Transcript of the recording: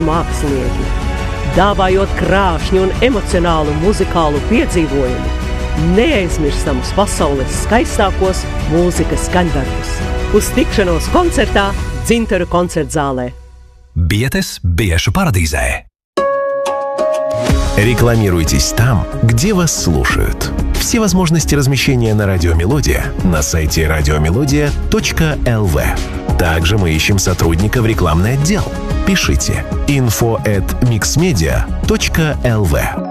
mākslinieki, dāvājot krāšņu un emocionālu muzikālu piedzīvojumu, neaizmirstamus pasaules skaistākos mūzikas skaņdarbus. Uz tikšanos koncertā Dzintaru koncertzālē. Бетес Бешу Парадизē. Рекламируйтесь там, где вас слушают. Все возможности размещения на Радио Мелодия на сайте radiomelodia.lv. Также мы ищем сотрудника в рекламный отдел. Пишите info@mixmedia.lv.